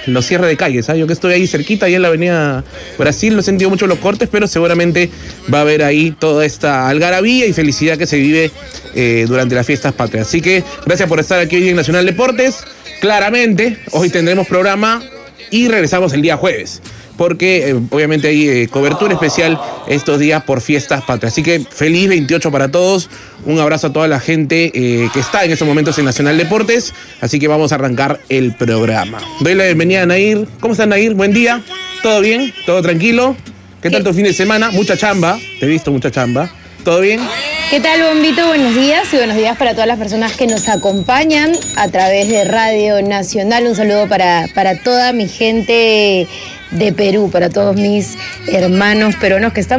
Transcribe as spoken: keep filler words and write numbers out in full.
los cierres de calles. ¿eh? Yo que estoy ahí cerquita, ahí en la avenida Brasil, no he sentido mucho los cortes, pero seguramente va a haber ahí toda esta algarabía y felicidad que se vive eh, durante las fiestas patrias. Así que gracias por estar aquí hoy en Nacional Deportes. Claramente, hoy tendremos programa y regresamos el día jueves, porque eh, obviamente hay eh, cobertura especial estos días por fiestas patrias. Así que feliz veintiocho para todos, un abrazo a toda la gente eh, que está en estos momentos en Nacional Deportes, así que vamos a arrancar el programa. Doy la bienvenida a Nair. ¿Cómo estás, Nair? Buen día, ¿todo bien? ¿Todo tranquilo? ¿Qué tal tu fin de semana? Mucha chamba, te he visto mucha chamba. ¿Todo bien? ¿Qué tal, Bombito? Buenos días y buenos días para todas las personas que nos acompañan a través de Radio Nacional. Un saludo para, para toda mi gente de Perú, para todos mis hermanos peruanos que están